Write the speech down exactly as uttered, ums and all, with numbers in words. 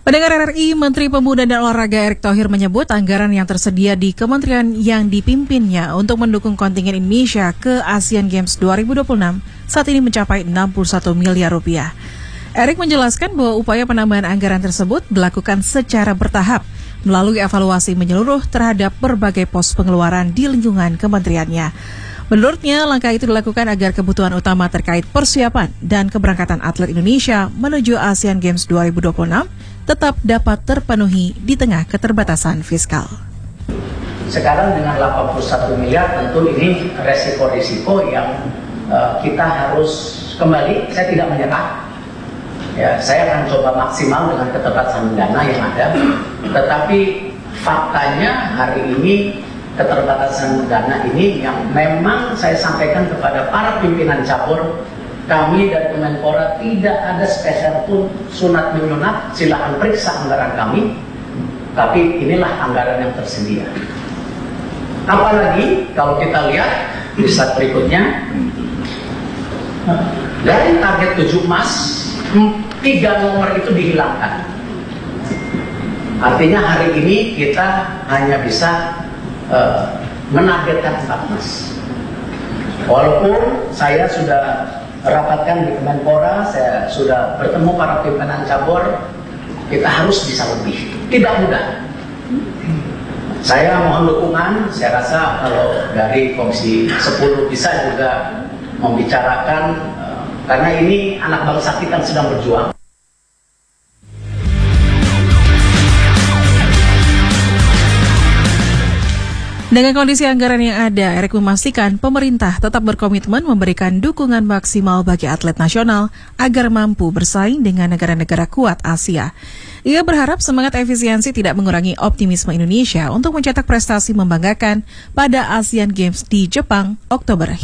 Pendengar R R I, Menteri Pemuda dan Olahraga Erick Thohir menyebut anggaran yang tersedia di kementerian yang dipimpinnya untuk mendukung kontingen Indonesia ke Asian Games dua ribu dua puluh enam saat ini mencapai enam puluh satu miliar rupiah. Erick menjelaskan bahwa upaya penambahan anggaran tersebut dilakukan secara bertahap melalui evaluasi menyeluruh terhadap berbagai pos pengeluaran di lingkungan kementeriannya. Menurutnya, langkah itu dilakukan agar kebutuhan utama terkait persiapan dan keberangkatan atlet Indonesia menuju Asian Games dua ribu dua puluh enam tetap dapat terpenuhi di tengah keterbatasan fiskal. Sekarang dengan delapan puluh satu miliar tentu ini resiko-risiko yang uh, kita harus kembali, saya tidak menyerah. Ya, saya akan coba maksimal dengan keterbatasan dana yang ada, tetapi faktanya hari ini keterbatasan dana ini yang memang saya sampaikan kepada para pimpinan cabur, kami dari Kemenpora tidak ada spesial pun sunat menyunat, silakan periksa anggaran kami, tapi inilah anggaran yang tersedia. Apalagi kalau kita lihat di slide berikutnya, dari target tujuh emas, tiga nomor itu dihilangkan. Artinya hari ini kita hanya bisa uh, menargetkan empat emas. Walaupun saya sudah rapatkan di Kemenpora, saya sudah bertemu para pimpinan cabur, kita harus bisa lebih. Tidak mudah. Saya mohon dukungan, saya rasa kalau dari Komisi sepuluh bisa juga membicarakan, uh, karena ini anak bangsa kita sedang berjuang. Dengan kondisi anggaran yang ada, Erick memastikan pemerintah tetap berkomitmen memberikan dukungan maksimal bagi atlet nasional agar mampu bersaing dengan negara-negara kuat Asia. Ia berharap semangat efisiensi tidak mengurangi optimisme Indonesia untuk mencetak prestasi membanggakan pada Asian Games di Jepang Oktober.